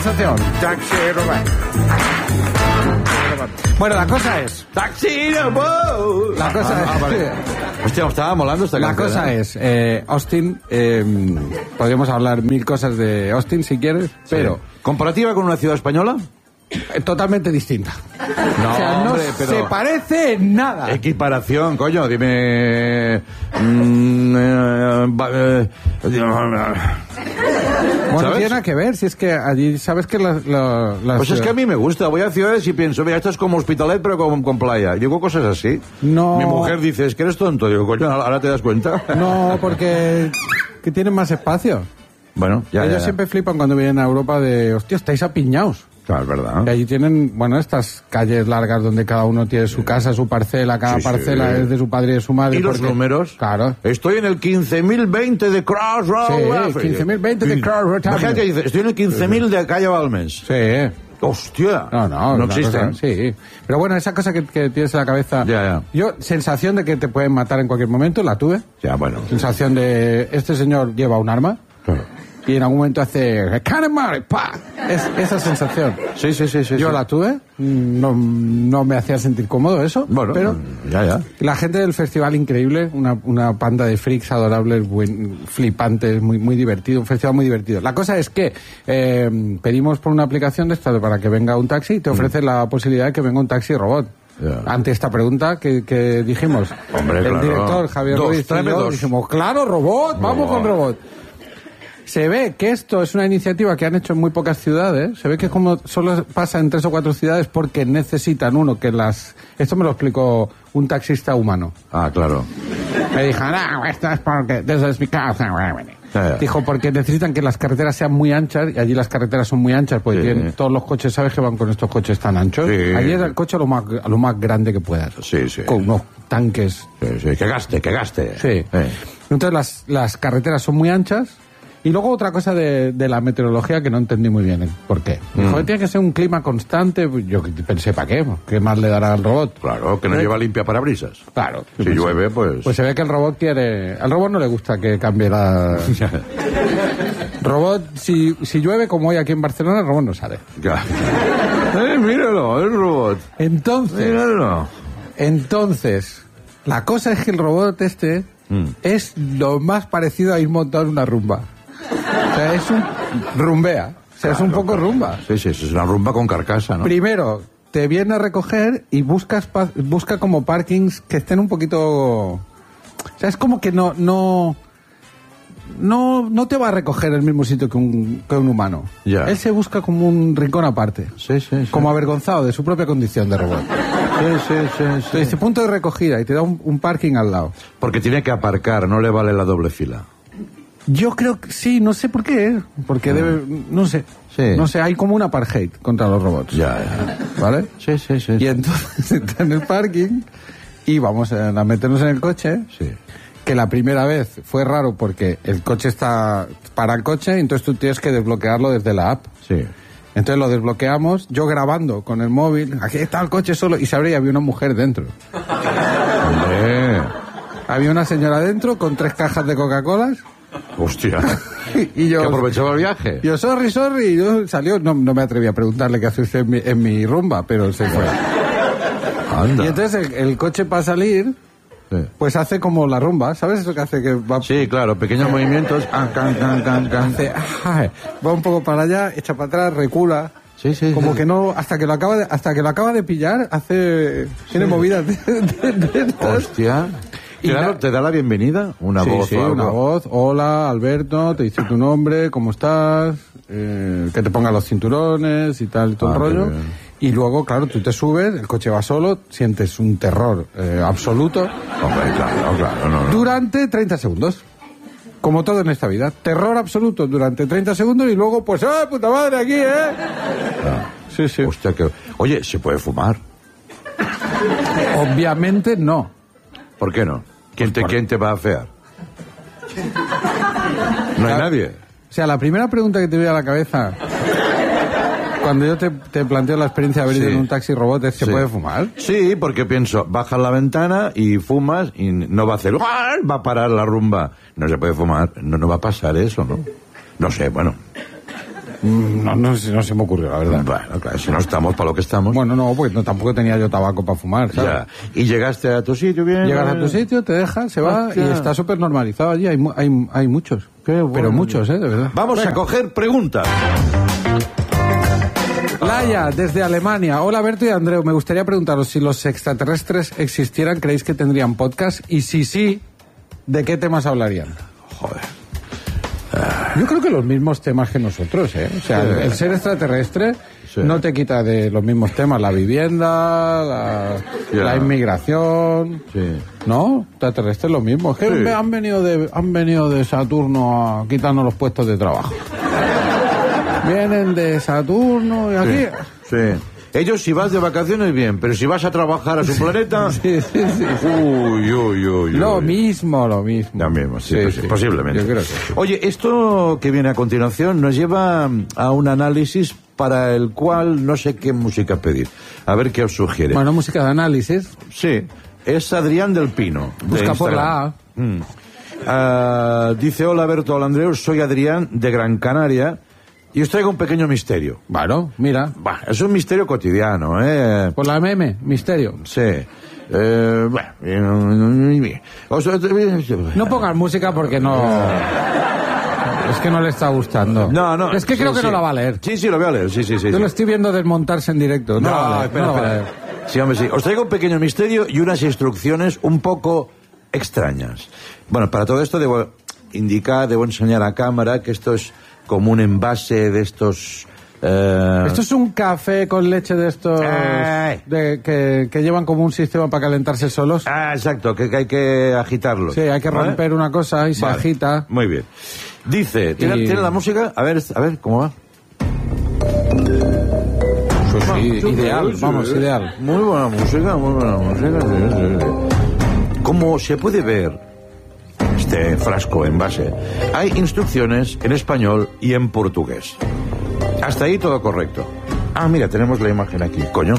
Taxi robot. Bueno, la cosa es... ¡Taxi robot! La cosa es... Vale. Hostia, estaba molando esta La canción. cosa es, Austin, podríamos hablar mil cosas de Austin si quieres, pero... ¿Comparativa con una ciudad española? Totalmente distinta. No, o sea, no hombre, pero... se parece en nada. Equiparación, coño, dime... Bueno, ¿sabes? tiene nada que ver, si es que allí, ¿sabes que las Pues es que a mí me gusta, voy a ciudades y pienso, mira, esto es como Hospitalet pero con playa. Digo cosas así. No. Mi mujer dice, es que eres tonto. Digo, coño, ahora te das cuenta. No, porque que tienen más espacio. Bueno, ya, Ellos ya. siempre flipan cuando vienen a Europa de, hostia, estáis apiñados. Claro, es verdad. Y allí tienen, bueno, estas calles largas donde cada uno tiene su casa, su parcela, cada Sí, parcela sí. es de su padre y de su madre. ¿Y los porque- números? Claro. Estoy en el 15.020 de Crossroads. Sí, 15.020 de Crossroads. Imagínate que dice, estoy en el 15.000 de Calle Balmes. Sí. Hostia. No No una existen. cosa- sí. Pero bueno, esa cosa que tienes en la cabeza. Ya. Yo, sensación de que te pueden matar en cualquier momento, la tuve. Ya, bueno. Sensación de, este señor lleva un arma. Claro. Y en algún momento hace, ¡Canemare! ¡Pa! Esa sensación. Sí. Yo la tuve. No me hacía sentir cómodo eso. Bueno, pero ya. la gente del festival, increíble. Una panda de freaks adorables, flipantes, muy divertido. Un festival muy divertido. La cosa es que pedimos por una aplicación de esta para que venga un taxi y te ofrece la posibilidad de que venga un taxi robot. Ya. Ante esta pregunta que dijimos, Hombre, el claro. director Javier Dos, Ruiz y tráeme yo dos. dijimos, claro, robot, vamos con robot. Se ve que esto es una iniciativa que han hecho en muy pocas ciudades. Se ve que como solo pasa en 3 o 4 ciudades porque necesitan uno que las... Esto me lo explicó un taxista humano. Ah, claro. Me dijo, no, esto es porque... Desde mi casa. Ya. Dijo, porque necesitan que las carreteras sean muy anchas, y allí las carreteras son muy anchas, porque Sí. tienen todos los coches, ¿sabes que van con estos coches tan anchos? Sí. Allí es el coche a lo más grande que puedas. Sí. Con unos tanques. Sí. Que gaste. Sí. Entonces las carreteras son muy anchas. Y luego otra cosa de la meteorología que no entendí muy bien por qué. Dijo, tiene que ser un clima constante. Yo pensé, ¿para qué? ¿Qué más le dará al robot? Claro, que no lleva limpia parabrisas. Claro. Si llueve, pues... Pues se ve que el robot quiere... Al robot no le gusta que cambie la... Robot, si llueve como hoy aquí en Barcelona, el robot no sale. Ya. Míralo, el robot. Entonces, la cosa es que el robot este es lo más parecido a ir montado en una rumba. O sea, es un rumbea. O sea, es un poco rumba. Sí, es una rumba con carcasa, ¿no? Primero, te viene a recoger y busca como parkings que estén un poquito... O sea, es como que no te va a recoger en el mismo sitio que un humano. Ya. Él se busca como un rincón aparte. Sí. Como avergonzado de su propia condición de robot. Sí. Te dice punto de recogida y te da un parking al lado. Porque tiene que aparcar, no le vale la doble fila. Yo creo que sí, no sé por qué. Porque debe... No sé. Sí. No sé, hay como un apartheid contra los robots. Ya. ¿Vale? Sí. Y entonces está en el parking y vamos a meternos en el coche. Sí. Que la primera vez fue raro porque el coche está para el coche y entonces tú tienes que desbloquearlo desde la app. Sí. Entonces lo desbloqueamos, yo grabando con el móvil, aquí está el coche solo, y se abría y había una mujer dentro. Hombre. Había una señora dentro con 3 cajas de Coca-Colas Hostia. y yo... ¿Que aprovechaba el viaje? Yo, sorry, y yo salió, no me atreví a preguntarle qué hace usted en mi rumba, pero se fue. Anda. Y entonces el coche para salir... Sí. Pues hace como la rumba, ¿sabes eso que hace que va... Sí, claro, pequeños movimientos. Hace, va un poco para allá, echa para atrás, recula. Sí. Como que no, hasta que lo acaba de pillar, tiene movidas de estas. Hostia. Y ¿Te da la bienvenida? Una voz. Sí, o algo? una voz. Hola, Alberto, te dice tu nombre, ¿cómo estás? Que te ponga los cinturones y tal, y todo el rollo. Bien. Y luego, claro, tú te subes, el coche va solo, sientes un terror absoluto. Hombre, claro, no. Durante 30 segundos. Como todo en esta vida. Terror absoluto durante 30 segundos y luego, pues, ¡ah, puta madre, aquí, Sí. Hostia, que... Oye, ¿se puede fumar? Obviamente no. ¿Por qué no? ¿Quién te va a afear? No hay nadie. O sea, la primera pregunta que te viene a la cabeza cuando yo te planteo la experiencia de haber ido en un taxi robot es, ¿se puede fumar? Sí, porque pienso, bajas la ventana y fumas y no va a hacer... Va a parar la rumba. No se puede fumar. No va a pasar eso, ¿no? No sé, bueno. No se me ocurrió, la verdad. Bueno, claro, si no estamos para lo que estamos. Bueno, no, pues tampoco tenía yo tabaco para fumar, ¿sabes? Ya. Y llegaste a tu sitio bien. Llegas a tu sitio, te dejas, se va y está súper normalizado allí. Hay muchos. Qué bueno. Pero muchos, de verdad. Vamos a coger preguntas. Laia, desde Alemania. Hola, Berto y Andreu. Me gustaría preguntaros si los extraterrestres existieran, ¿creéis que tendrían podcast? Y si sí, ¿de qué temas hablarían? Joder. Yo creo que los mismos temas que nosotros, ¿eh? O sea, el ser extraterrestre no te quita de los mismos temas. La vivienda, la inmigración... Sí. ¿No? Extraterrestre es lo mismo. Es que han venido de Saturno a quitarnos los puestos de trabajo. Vienen de Saturno y aquí... Sí. Ellos si vas de vacaciones bien, pero si vas a trabajar a su planeta... Sí. Uy. Lo mismo. Lo mismo, sí, posiblemente. Yo creo que sí. Oye, esto que viene a continuación nos lleva a un análisis para el cual no sé qué música pedir. A ver qué os sugiere. Bueno, música de análisis. Sí, es Adrián del Pino. Busca por la A. Dice, hola Berto, hola Andreu, soy Adrián de Gran Canaria y os traigo un pequeño misterio. Bueno, mira. Es un misterio cotidiano, Por la MM, misterio. Sí. No pongas música porque no... Es que no le está gustando. No. Es que creo que no la va a leer. Sí, lo voy a leer, sí. Yo lo estoy viendo desmontarse en directo. No, espera. Sí, hombre, sí. Os traigo un pequeño misterio y unas instrucciones un poco extrañas. Bueno, para todo esto debo enseñar a cámara que esto es como un envase de estos... Esto es un café con leche de estos que llevan como un sistema para calentarse solos. Exacto, que hay que agitarlo. Sí, hay que romper una cosa y se agita. Muy bien. Dice, ¿tiene la música? A ver, ¿cómo va? Sí, ideal, ideal. Muy buena música. Como se puede ver, este frasco envase, hay instrucciones en español y en portugués. Hasta ahí todo correcto. Mira, tenemos la imagen aquí, coño.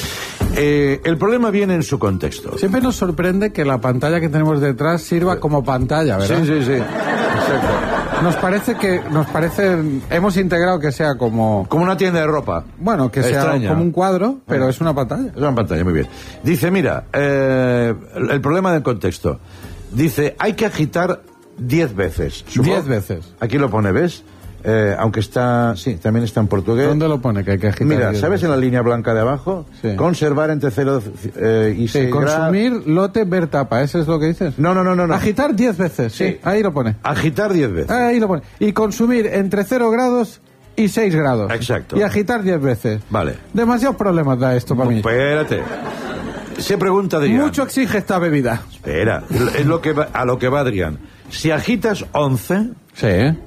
El problema viene en su contexto. Siempre nos sorprende que la pantalla que tenemos detrás sirva como pantalla, ¿verdad? Sí. Exacto. Nos parece, hemos integrado que sea como una tienda de ropa. Bueno, que extraña. Sea como un cuadro, pero es una pantalla. Es una pantalla, muy bien. Dice, mira, el problema del contexto. Dice, hay que agitar 10 veces. 10 veces. Aquí lo pone, ¿ves? Aunque también está en portugués. ¿Dónde lo pone que hay que agitar? Mira, ¿sabes en la línea blanca de abajo? Sí. Conservar entre 0 y 6 consumir, lote, ver tapa, ¿eso es lo que dices? No. Agitar 10 veces, sí, ahí lo pone. Agitar 10 veces. Ahí lo pone. Y consumir entre 0 grados y 6 grados. Exacto. Y agitar 10 veces. Vale. Demasiados problemas da esto para mí. Espérate. Se pregunta Adrián. Mucho exige esta bebida. Espera, es a lo que va Adrián. Si agitas 11... Sí.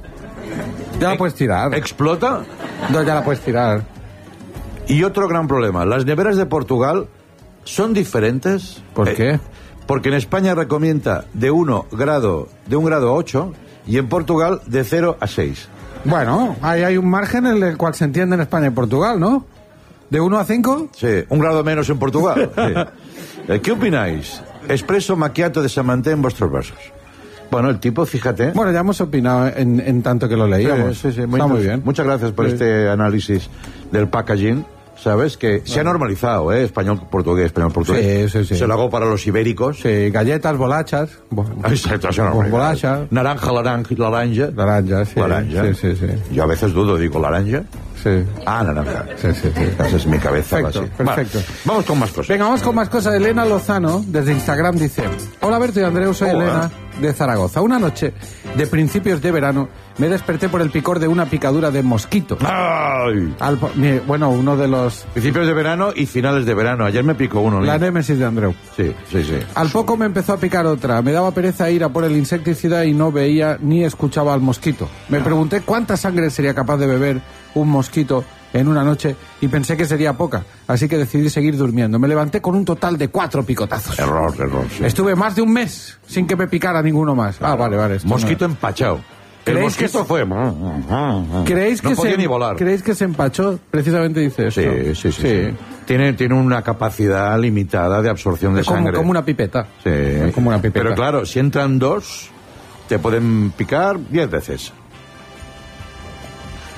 Ya la puedes tirar. ¿Explota? No, ya la puedes tirar. Y otro gran problema, las neveras de Portugal son diferentes. ¿Por qué? Porque en España recomienda de 1 grado a 8 y en Portugal de 0 a 6. Bueno, ahí hay un margen en el cual se entiende en España y Portugal, ¿no? ¿De 1 a 5? Sí, 1 grado menos en Portugal. Sí. ¿Qué opináis? Expreso macchiato de Samanté en vuestros vasos. Bueno, el tipo, fíjate. Bueno, ya hemos opinado en tanto que lo leíamos. Sí, Está muy bien. Muchas gracias por este análisis del packaging. ¿Sabes? Que se ha normalizado, español, portugués. Sí. Se lo hago para los ibéricos. Sí, galletas, bolachas. Exacto, eso no. Bolachas. Laranja. Laranja. Sí. Yo a veces dudo, digo, ¿laranja? Sí. Naranja. Sí. Esa es mi cabeza. Perfecto. Vale, vamos con más cosas. Venga, vamos con más cosas. Elena Lozano, desde Instagram, dice: Hola Berto y Andreu, soy Elena de Zaragoza. Una noche de principios de verano me desperté por el picor de una picadura de mosquito. ¡Ay! Bueno, uno de los... Principios de verano y finales de verano. Ayer me picó uno. La némesis de Andreu. Sí. Al poco me empezó a picar otra. Me daba pereza ir a por el insecticida y no veía ni escuchaba al mosquito. Me pregunté cuánta sangre sería capaz de beber un mosquito en una noche y pensé que sería poca, así que decidí seguir durmiendo. Me levanté con un total de 4 picotazos. Error, sí. Estuve más de un mes sin que me picara ninguno más. Vale. Mosquito empachado. El mosquito fue... ¿Creéis que no podía ni volar. ¿Creéis que se empachó? Precisamente dice eso. Sí. Tiene una capacidad limitada de absorción de sangre. Como una pipeta. Sí. Como una pipeta. Pero claro, si entran 2, te pueden picar 10 veces.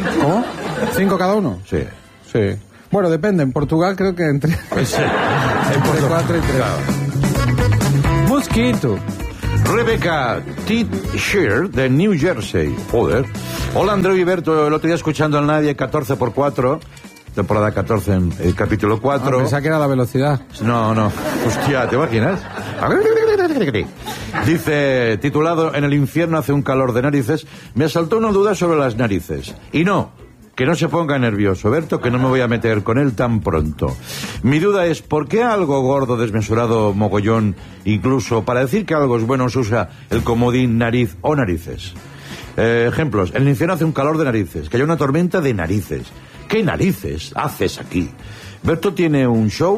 ¿Cómo? ¿5 cada uno? Sí. Sí. Bueno, depende. En Portugal creo que entre 4 y 3. Mosquito. Rebecca Shear de New Jersey. Joder. Hola, Andreu y Berto. El otro día escuchando al Nadie 14x4. Temporada 14, el capítulo 4. Pensaba que era la velocidad. No. Hostia, ¿te imaginas? Dice, titulado En el infierno hace un calor de narices, me asaltó una duda sobre las narices. Y no, que no se ponga nervioso, Berto, que no me voy a meter con él tan pronto. Mi duda es, ¿por qué algo gordo, desmesurado, mogollón, incluso para decir que algo es bueno se usa el comodín nariz o narices? Ejemplos, en el infierno hace un calor de narices, que haya una tormenta de narices. ¿Qué narices haces aquí? Berto tiene un show